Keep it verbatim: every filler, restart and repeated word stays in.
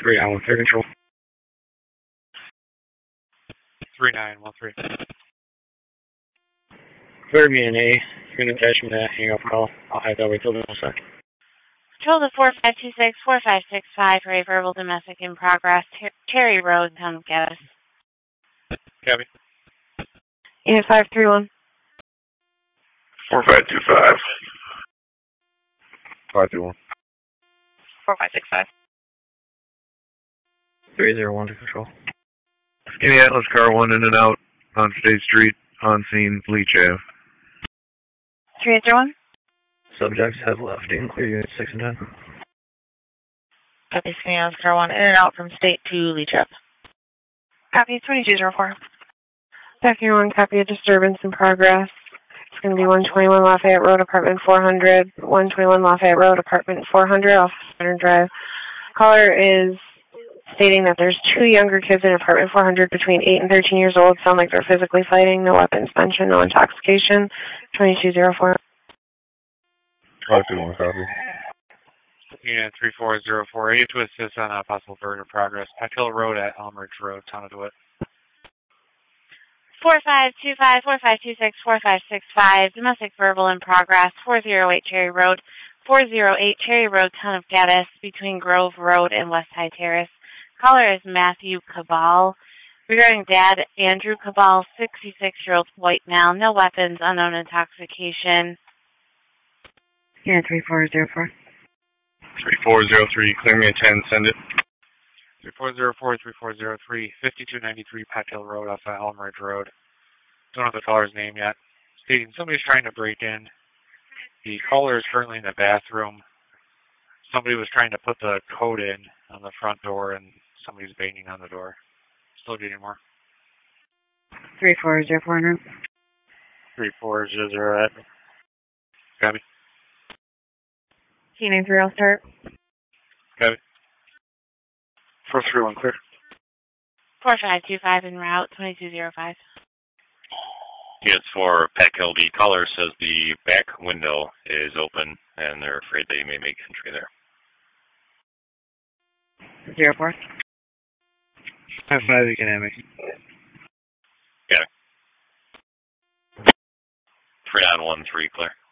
three nine one three control. three nine one three. Clear B and A. You're going to attach me to hang up call. I'll have that wait till the sec. Control to four five two six, four five six five for a verbal domestic in progress. Ter Cherry Road, Town of Gaddis. Copy. Unit five three one. four five two five. five three one. four five six five. three zero one to control. Skinny Atlas car one in and out on State Street, on scene, Leach Ave. three eight zero one. Subjects have left in clear unit six and ten. Copy, Skinny Atlas car one in and out from State to Leach Ave. Copy, twenty-two zero four. Factory one, copy a disturbance in progress. It's going to be one twenty-one Lafayette Road, apartment four hundred. one twenty-one Lafayette Road, apartment four hundred, off Center Drive. Caller is stating that there's two younger kids in apartment four hundred between eight and thirteen years old. Sound like they're physically fighting. No weapons mentioned, no intoxication. twenty-two zero four. five two one, copy. Unit three four zero four eight to assist on a possible burden of progress. Peck Hill Road at Elmridge Road, Town of DeWitt. four five two five, four five two six, four five six five. Domestic verbal in progress. four oh eight Cherry Road. four oh eight Cherry Road, Town of Gaddis, between Grove Road and West High Terrace. Caller is Matthew Cabal. Regarding Dad, Andrew Cabal, sixty-six-year-old white male, no weapons, unknown intoxication. Yeah, three four zero four. three four zero three, clear me a ten, send it. three four zero four, three four zero three, fifty-two ninety-three Peck Hill Road off of Elmridge Road. Don't have the caller's name yet. Stating somebody's trying to break in. The caller is currently in the bathroom. Somebody was trying to put the code in on the front door, and somebody's banging on the door. Still getting more. three four zero four now. three four zero zero. Copy. T nine three, I'll start. Copy. four three one, clear. four five two five en route, twenty-two zero five. Units for Peck Hill, the caller says the back window is open and they're afraid they may make entry there. Zero four. Five five economic. Yeah. three nine one three, clear.